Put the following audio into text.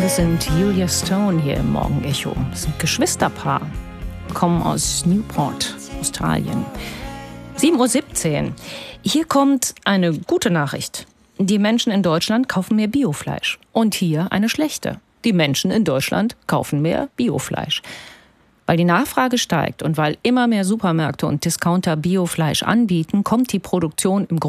Das sind Julia Stone hier im Morgenecho. Das sind Geschwisterpaar, kommen aus Newport, Australien. 7:17 Uhr. Hier kommt eine gute Nachricht. Die Menschen in Deutschland kaufen mehr Biofleisch. Und hier eine schlechte. Die Menschen in Deutschland kaufen mehr Biofleisch. Weil die Nachfrage steigt und weil immer mehr Supermärkte und Discounter Biofleisch anbieten, kommt die Produktion im